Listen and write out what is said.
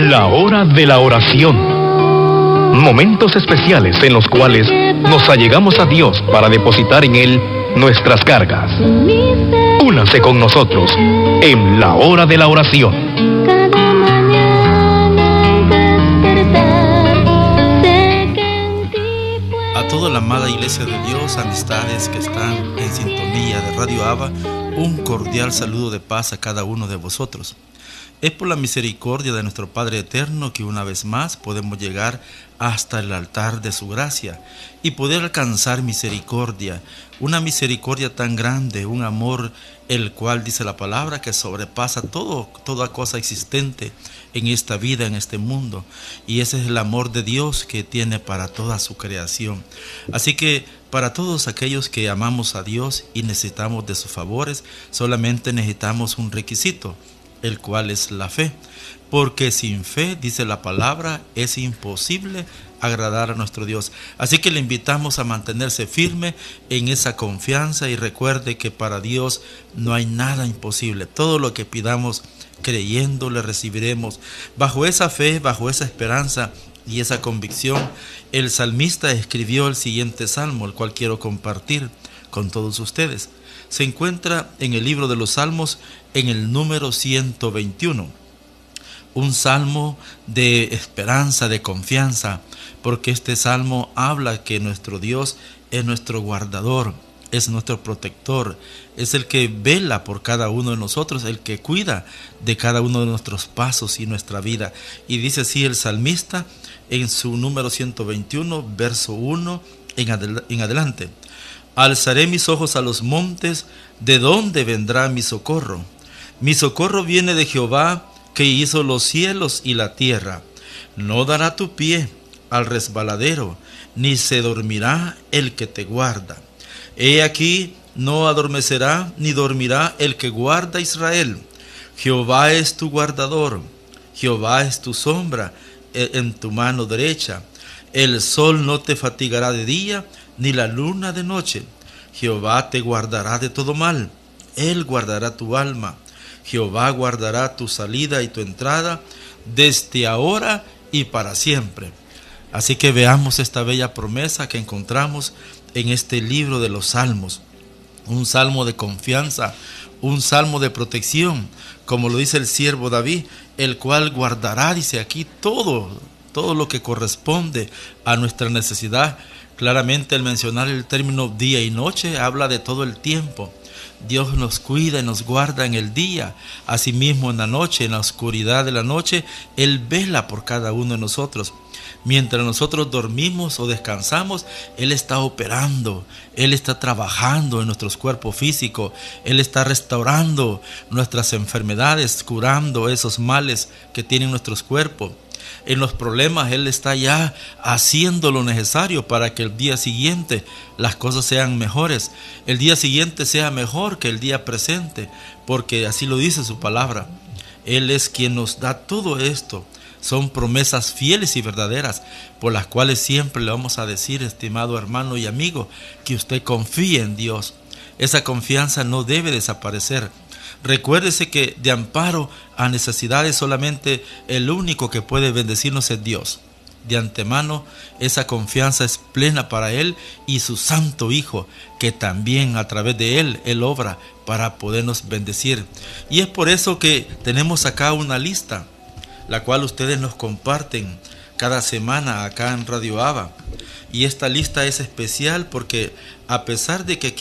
La hora de la oración. Momentos especiales en los cuales nos allegamos a Dios para depositar en Él nuestras cargas. Únase con nosotros en la hora de la oración. A toda la amada Iglesia de Dios, amistades que están en sintonía de Radio Abba, un cordial saludo de paz a cada uno de vosotros. Es por la misericordia de nuestro Padre Eterno que una vez más podemos llegar hasta el altar de su gracia y poder alcanzar misericordia, una misericordia tan grande, un amor el cual dice la palabra que sobrepasa toda cosa existente en esta vida, en este mundo, y ese es el amor de Dios que tiene para toda su creación. Así que para todos aquellos que amamos a Dios y necesitamos de sus favores, solamente necesitamos un requisito, el cual es la fe, porque sin fe, dice la palabra, es imposible agradar a nuestro Dios. Así que le invitamos a mantenerse firme en esa confianza y recuerde que para Dios no hay nada imposible. Todo lo que pidamos creyendo le recibiremos. Bajo esa fe, bajo esa esperanza y esa convicción, el salmista escribió el siguiente salmo, el cual quiero compartir con todos ustedes. Se encuentra en el libro de los Salmos, en el número 121. Un salmo de esperanza, de confianza, porque este salmo habla que nuestro Dios es nuestro guardador, es nuestro protector, es el que vela por cada uno de nosotros, el que cuida de cada uno de nuestros pasos y nuestra vida. Y dice así el salmista en su número 121, verso 1 en adelante. Alzaré mis ojos a los montes, ¿de dónde vendrá mi socorro? Mi socorro viene de Jehová, que hizo los cielos y la tierra. No dará tu pie al resbaladero, ni se dormirá el que te guarda. He aquí, no adormecerá ni dormirá el que guarda a Israel. Jehová es tu guardador, Jehová es tu sombra en tu mano derecha. El sol no te fatigará de día, ni la luna de noche. Jehová te guardará de todo mal, Él guardará tu alma. Jehová guardará tu salida y tu entrada, desde ahora y para siempre. Así que veamos esta bella promesa que encontramos en este libro de los Salmos. Un salmo de confianza, un salmo de protección, como lo dice el siervo David, el cual guardará, dice aquí, todo lo que corresponde a nuestra necesidad. Claramente el mencionar el término día y noche habla de todo el tiempo. Dios nos cuida y nos guarda en el día, asimismo en la noche, en la oscuridad de la noche, Él vela por cada uno de nosotros. Mientras nosotros dormimos o descansamos, Él está operando, Él está trabajando en nuestros cuerpos físicos, Él está restaurando nuestras enfermedades, curando esos males que tienen nuestros cuerpos. En los problemas Él está ya haciendo lo necesario para que el día siguiente las cosas sean mejores. El día siguiente sea mejor que el día presente, porque así lo dice su palabra. Él es quien nos da todo esto. Son promesas fieles y verdaderas, por las cuales siempre le vamos a decir, estimado hermano y amigo, que usted confíe en Dios. Esa confianza no debe desaparecer. Recuérdese que de amparo a necesidades solamente el único que puede bendecirnos es Dios. De antemano, esa confianza es plena para Él y su Santo Hijo, que también a través de Él obra para podernos bendecir. Y es por eso que tenemos acá una lista, la cual ustedes nos comparten cada semana acá en Radio Abba. Y esta lista es especial porque a pesar de que